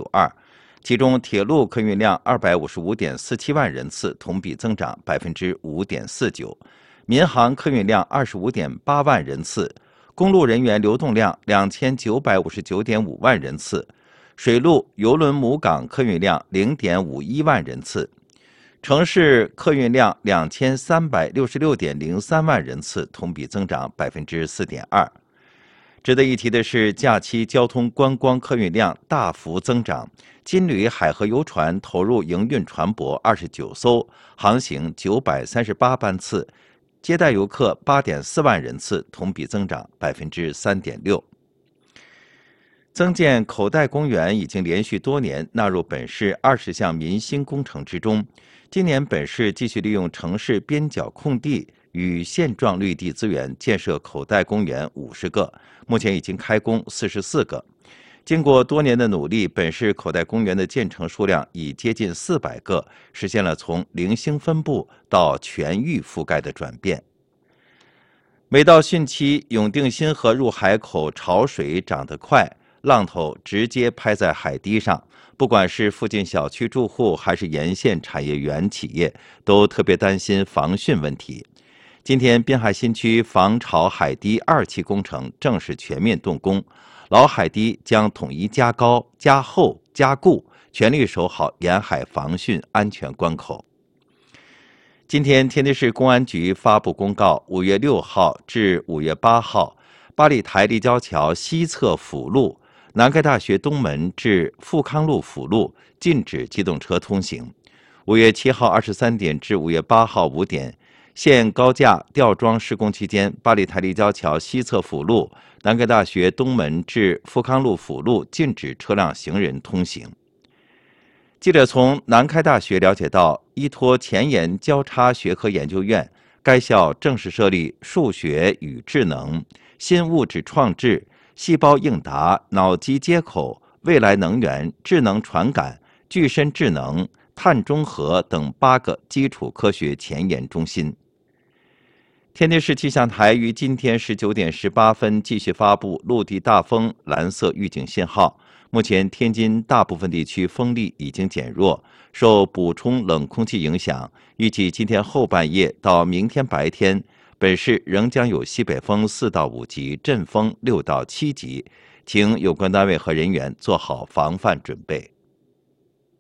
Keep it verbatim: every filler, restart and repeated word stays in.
二，其中铁路客运量二百五十五点四七万人次，同比增长百分之五点四九；民航客运量二十五点八万人次，公路人员流动量两千九百五十九点五万人次，水陆邮轮母港客运量零点五一万人次。城市客运量两千三百六十六点零三万人次，同比增长百分之四点二。值得一提的是，假期交通观光客运量大幅增长，金旅海河游船投入营运船舶二十九艘，航行九百三十八班次，接待游客八点四万人次，同比增长百分之三点六。增建口袋公园已经连续多年纳入本市二十项民心工程之中。今年本市继续利用城市边角空地与现状绿地资源建设口袋公园五十个，目前已经开工四十四个。经过多年的努力，本市口袋公园的建成数量已接近四百个，实现了从零星分布到全域覆盖的转变。每到汛期，永定新河入海口潮水涨得快，浪头直接拍在海堤上，不管是附近小区住户还是沿线产业园企业，都特别担心防汛问题。今天，滨海新区防潮海堤二期工程正式全面动工，老海堤将统一加高、加厚、加固，全力守好沿海防汛安全关口。今天，天津市公安局发布公告，五月六号至五月八号，八里台立交桥西侧辅路、南开大学东门至富康路辅路禁止机动车通行。五月七号二十三点至五月八号五点，现高架吊装施工期间，八里台立交桥西侧辅路、南开大学东门至富康路辅路禁止车辆行人通行。记者从南开大学了解到，依托前沿交叉学科研究院，该校正式设立数学与智能、新物质创制、细胞应答、脑机接口、未来能源、智能传感、具身智能、碳中和等八个基础科学前沿中心。天津市气象台于今天十九点十八分继续发布陆地大风蓝色预警信号。目前，天津大部分地区风力已经减弱，受补充冷空气影响，预计今天后半夜到明天白天，本市仍将有西北风四到五级，阵风六到七级，请有关单位和人员做好防范准备。